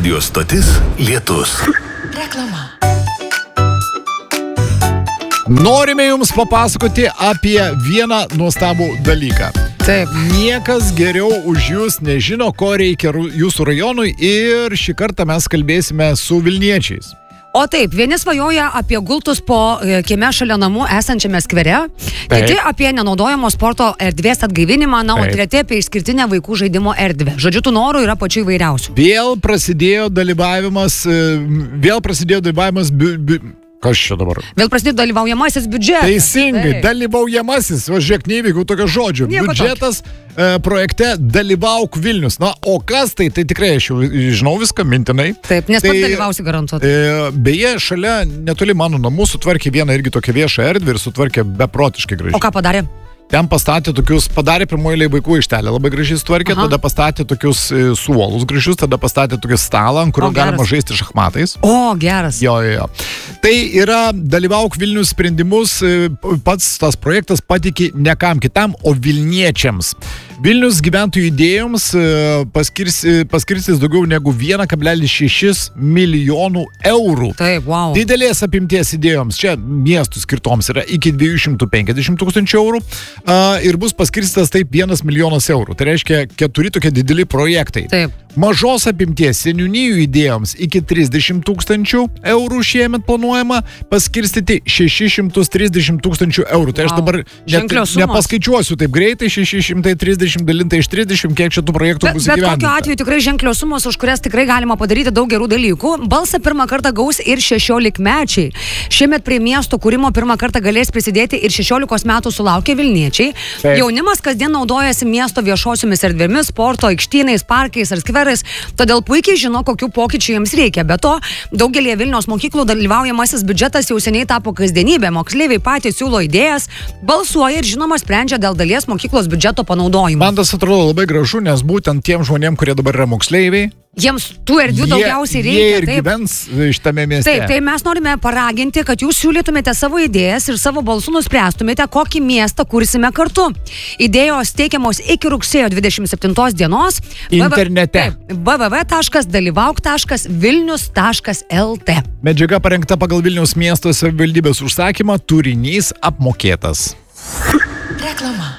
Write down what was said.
Radio stotis Lietus. Reklama. Norime jums papasakoti apie vieną nuostabų dalyką. Taip. Niekas geriau už jūs nežino, ko reikia jūsų rajonui ir šį kartą mes kalbėsime su Vilniečiais. O taip, vieni svajoja apie gultus po kieme šalia namų esančiame skvere, kiti apie nenaudojamo sporto erdvės atgaivinimą, o treti apie išskirtinę vaikų žaidimo erdvę. Žodžiu, tų norų yra pačių įvairiausių. Vėl prasidėjo dalyvavimas kas čia dabar? Vėl prasidėjo dalyvaujamasis biudžetas. Teisingai, dalyvaujamasis, o žiūrėk, neįvykiau tokio žodžio. Nieko biudžetas projekte Dalyvauk Vilnius. Na, o kas tai tikrai aš jau žinau viską mintinai. Taip, nes pats dalyvausi garantuotai. Beje, šalia netoli mano namų sutvarkė vieną irgi tokią viešą erdvę ir sutvarkė beprotiškai gražiai. O ką padarė? Ten padarė pirmoji vaikų aikštelę, labai gražiai sutvarkė, tada pastatė tokius suolus gražius, tada pastatė tokį stalą, ant kurio galima žaisti šachmatais. O, geras. Jo. Tai yra Dalyvauk Vilnius sprendimus, pats tas projektas patikė ne kam kitam, o Vilniečiams. Vilnius gyventojų idėjoms paskirstys daugiau negu 1,6 milijonų eurų. Taip, wow. Didelės apimties idėjoms, čia miestų skirtoms yra iki 250 tūkstančių eurų ir bus paskirstytas taip 1 milijonas eurų. Tai reiškia 4 tokie dideli projektai. Taip. Mažos apimties seniūnijų idėjoms iki 30 tūkstančių eurų šiemet planuojama paskirstyti 630 tūkstančių eurų. Tai aš dabar nepaskaičiuosiu taip greitai, 630 dalinta iš 30, kiek šitų projektų bus įgyvendinta. Bet tokiu atveju tikrai ženklios sumos, už kurias tikrai galima padaryti daug gerų dalykų. Balsą pirmą kartą gaus ir 16-mečiai. Šiemet prie miesto kūrimo pirmą kartą galės prisidėti ir 16 metų sulaukę Vilniečiai. Taip. Jaunimas kasdien naudojasi miesto viešosiomis erdvėmis, sporto aikštynais, parkais ar skverais, todėl puikiai žino, kokių pokyčių jiems reikia. Be to, daugelį Vilniaus mokyklų dalyvaujamasis biudžetas jau seniai tapo kasdienybė. Moksleiviai patys siūlo idėjas, balsuoja ir žinoma sprendžia dėl dalies mokyklos biudžeto panaudojimo. Man tas atrodo labai gražu, nes būtent tiem žmonėm, kurie dabar yra moksleiviai, jiems tų erdvių daugiausiai reikia. Jie ir gyvens šitame mieste. Taip, tai mes norime paraginti, kad jūs siūlytumėte savo idėjas ir savo balsų nuspręstumėte, kokį miestą kursime kartu. Idėjos teikiamos iki rugsėjo 27 dienos internete. www.dalyvauk.vilnius.lt. Medžiaga parengta pagal Vilniaus miesto savivaldybės užsakymą, turinys apmokėtas. Reklama.